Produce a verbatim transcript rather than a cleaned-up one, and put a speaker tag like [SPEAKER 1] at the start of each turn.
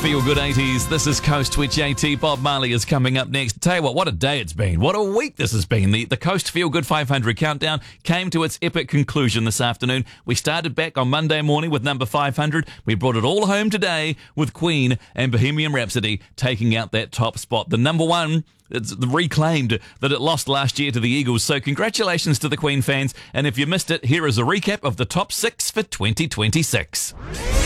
[SPEAKER 1] Feel Good eighties. This is Coast with J T. Bob Marley is coming up next. Tell you what, what a day it's been. What a week this has been. The, the Coast Feel Good five hundred countdown came to its epic conclusion this afternoon. We started back on Monday morning with number five hundred. We brought it all home today with Queen and Bohemian Rhapsody taking out that top spot. The number one, it's reclaimed that it lost last year to the Eagles. So congratulations to the Queen fans. And if you missed it, here is a recap of the top six for twenty twenty-six.